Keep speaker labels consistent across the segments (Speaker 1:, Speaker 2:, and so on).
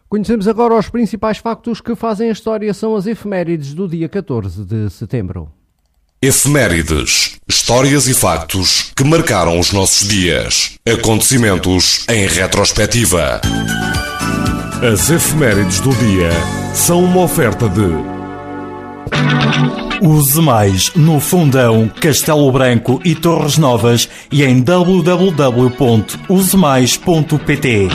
Speaker 1: Conhecemos agora os principais factos que fazem a história, são as efemérides do dia 14 de setembro.
Speaker 2: Efemérides, histórias e factos que marcaram os nossos dias. Acontecimentos em retrospectiva. As efemérides do dia são uma oferta de
Speaker 3: Use Mais no Fundão, Castelo Branco e Torres Novas e em www.usemais.pt.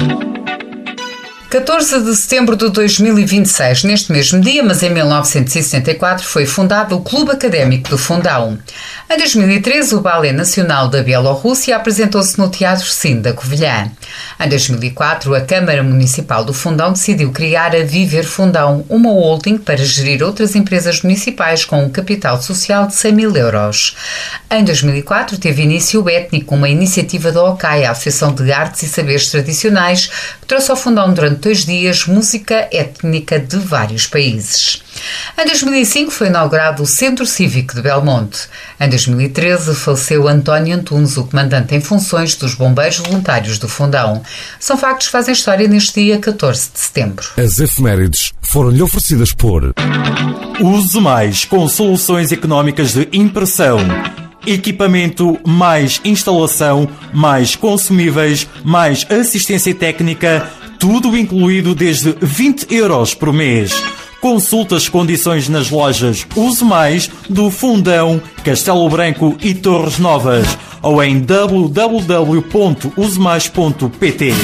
Speaker 4: 14 de setembro de 2026, neste mesmo dia, mas em 1964, foi fundado o Clube Académico do Fundão. Em 2013, o Ballet Nacional da Bielorrússia apresentou-se no Teatro Cine da Covilhã. Em 2004, a Câmara Municipal do Fundão decidiu criar a Viver Fundão, uma holding para gerir outras empresas municipais com um capital social de 100 mil euros. Em 2004, teve início o Étnico, uma iniciativa da OCAI, a Associação de Artes e Saberes Tradicionais, que trouxe ao Fundão durante 2 dias música étnica de vários países. Em 2005 foi inaugurado o Centro Cívico de Belmonte. Em 2013 faleceu António Antunes, o comandante em funções dos Bombeiros Voluntários do Fundão. São factos que fazem história neste dia 14 de setembro.
Speaker 2: As efemérides foram-lhe oferecidas por
Speaker 3: Use Mais com soluções económicas de impressão. Equipamento, mais instalação, mais consumíveis, mais assistência técnica, tudo incluído desde 20 euros por mês. Consulte as condições nas lojas Use Mais do Fundão, Castelo Branco e Torres Novas ou em www.usemais.pt.